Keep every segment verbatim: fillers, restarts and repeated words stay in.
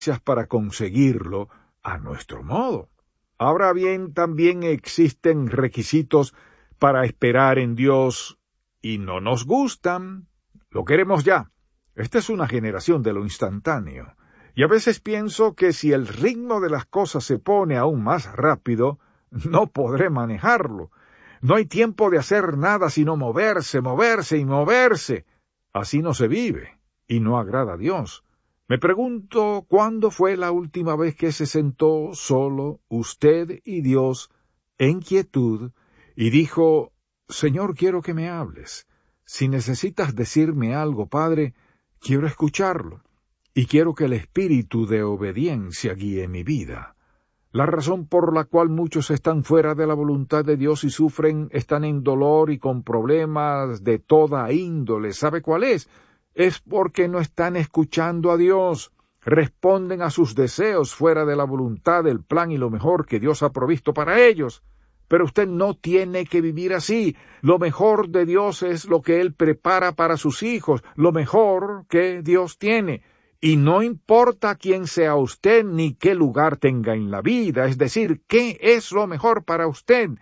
para conseguirlo a nuestro modo. Ahora bien, también existen requisitos para esperar en Dios y no nos gustan. Lo queremos ya. Esta es una generación de lo instantáneo. Y a veces pienso que si el ritmo de las cosas se pone aún más rápido, no podré manejarlo. No hay tiempo de hacer nada sino moverse, moverse y moverse. Así no se vive y no agrada a Dios. Me pregunto cuándo fue la última vez que se sentó solo usted y Dios en quietud y dijo: Señor, quiero que me hables. Si necesitas decirme algo, Padre, quiero escucharlo. Y quiero que el espíritu de obediencia guíe mi vida. La razón por la cual muchos están fuera de la voluntad de Dios y sufren, están en dolor y con problemas de toda índole. ¿Sabe cuál es? Es porque no están escuchando a Dios. Responden a sus deseos fuera de la voluntad, el plan y lo mejor que Dios ha provisto para ellos. Pero usted no tiene que vivir así. Lo mejor de Dios es lo que Él prepara para sus hijos, lo mejor que Dios tiene. Y no importa quién sea usted ni qué lugar tenga en la vida, es decir, qué es lo mejor para usted.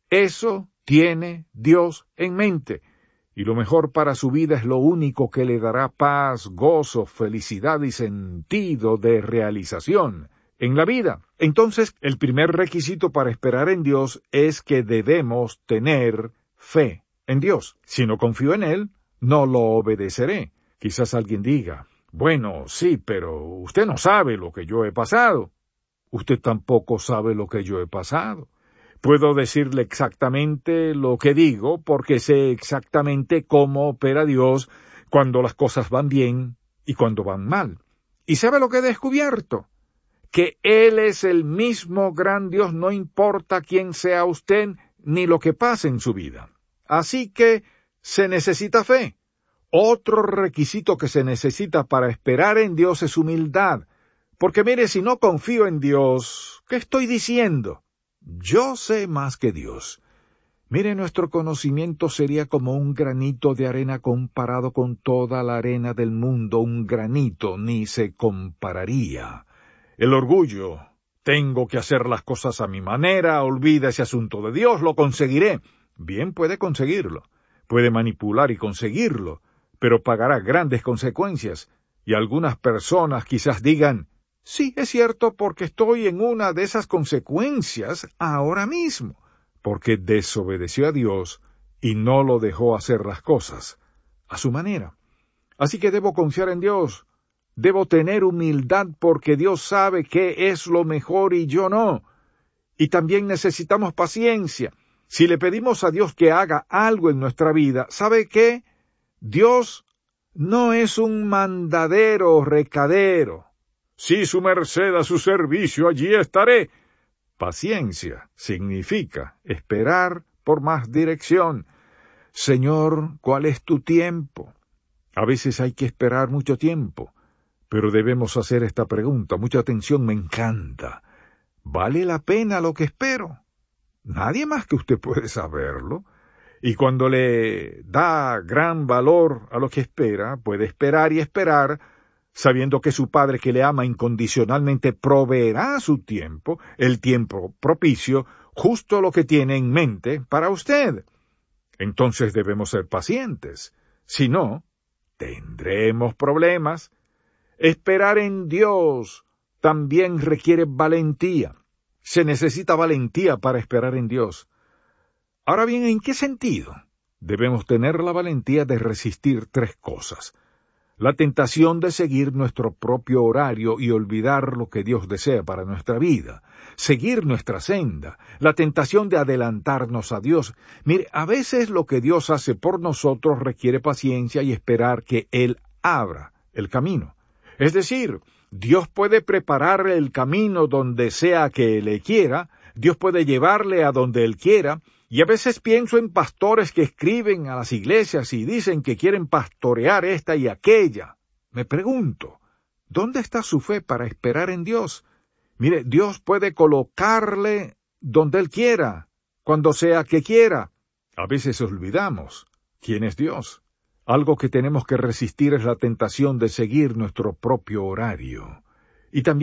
Eso tiene Dios en mente. Y lo mejor para su vida es lo único que le dará paz, gozo, felicidad y sentido de realización en la vida. Entonces, el primer requisito para esperar en Dios es que debemos tener fe en Dios. Si no confío en Él, no lo obedeceré. Quizás alguien diga: bueno, sí, pero usted no sabe lo que yo he pasado. Usted tampoco sabe lo que yo he pasado. Puedo decirle exactamente lo que digo porque sé exactamente cómo opera Dios cuando las cosas van bien y cuando van mal. ¿Y sabe lo que he descubierto? Que Él es el mismo gran Dios, no importa quién sea usted ni lo que pase en su vida. Así que se necesita fe. Otro requisito que se necesita para esperar en Dios es humildad. Porque mire, si no confío en Dios, ¿qué estoy diciendo? Yo sé más que Dios. Mire, nuestro conocimiento sería como un granito de arena comparado con toda la arena del mundo. Un granito ni se compararía. El orgullo, tengo que hacer las cosas a mi manera, olvida ese asunto de Dios, lo conseguiré. Bien, puede conseguirlo, puede manipular y conseguirlo, pero pagará grandes consecuencias. Y algunas personas quizás digan: sí, es cierto, porque estoy en una de esas consecuencias ahora mismo, porque desobedeció a Dios y no lo dejó hacer las cosas a su manera. Así que debo confiar en Dios, debo tener humildad porque Dios sabe qué es lo mejor y yo no. Y también necesitamos paciencia. Si le pedimos a Dios que haga algo en nuestra vida, ¿sabe qué? Dios no es un mandadero o recadero. Si su merced a su servicio, allí estaré. Paciencia significa esperar por más dirección. Señor, ¿cuál es tu tiempo? A veces hay que esperar mucho tiempo, pero debemos hacer esta pregunta. Mucha atención, me encanta. ¿Vale la pena lo que espero? Nadie más que usted puede saberlo. Y cuando le da gran valor a lo que espera, puede esperar y esperar, sabiendo que su Padre que le ama incondicionalmente proveerá su tiempo, el tiempo propicio, justo lo que tiene en mente para usted. Entonces debemos ser pacientes. Si no, tendremos problemas. Esperar en Dios también requiere valentía. Se necesita valentía para esperar en Dios. Ahora bien, ¿en qué sentido? Debemos tener la valentía de resistir tres cosas. La tentación de seguir nuestro propio horario y olvidar lo que Dios desea para nuestra vida. Seguir nuestra senda. La tentación de adelantarnos a Dios. Mire, a veces lo que Dios hace por nosotros requiere paciencia y esperar que Él abra el camino. Es decir, Dios puede prepararle el camino donde sea que Él le quiera, Dios puede llevarle a donde Él quiera, y a veces pienso en pastores que escriben a las iglesias y dicen que quieren pastorear esta y aquella. Me pregunto, ¿dónde está su fe para esperar en Dios? Mire, Dios puede colocarle donde Él quiera, cuando sea que quiera. A veces olvidamos quién es Dios. Algo que tenemos que resistir es la tentación de seguir nuestro propio horario. y también